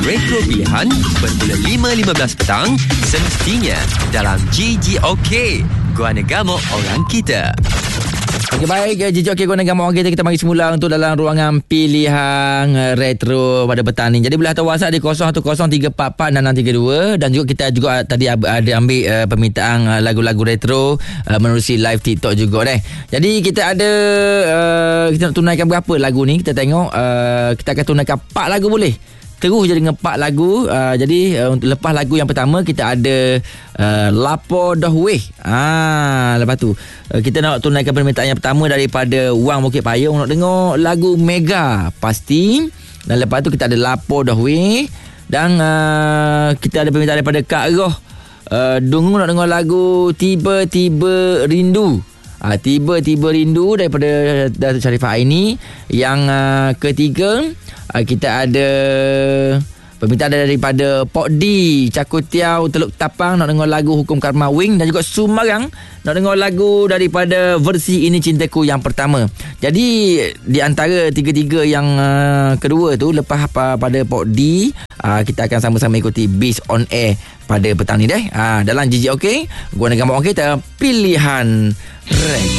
Retro Pilihan bermula 5.15 petang semestinya dalam GGOK. Guanagamo Orang Kita. Okey, baik, JJ Guanagamo Orang Kita bagi semula untuk dalam ruangan pilihan retro pada petang ni. Jadi boleh hantar WhatsApp di 0113446632 dan juga kita juga tadi ada ambil permintaan lagu-lagu retro menerusi live TikTok juga deh. Jadi kita ada kita nak tunaikan berapa lagu ni, kita tengok kita akan tunaikan 4 lagu boleh. Terus je dengan 4 lagu. Jadi untuk lepas lagu yang pertama kita ada Lapo Dah Weh. Lepas tu kita nak tunaikan permintaan yang pertama daripada Wang Bukit Payung, nak dengar lagu Mega Pasti. Dan lepas tu kita ada Lapo Dah Weh. Dan kita ada permintaan daripada Kak Roh Dungu, nak dengar lagu Tiba-Tiba Rindu. Tiba-Tiba Rindu daripada Datuk Sharifah Aini. Yang ketiga kita ada permintaan daripada Pok D Cakutiau Teluk Tapang, nak dengar lagu Hukum Karma Wing. Dan juga Sumarang nak dengar lagu daripada versi Ini Cintaku yang pertama. Jadi di antara tiga-tiga yang kedua tu, lepas pada Pok D, kita akan sama-sama ikuti Biz on Air pada petang ni deh. Dalam GGOK Guanagamo Orang Kita, pilihan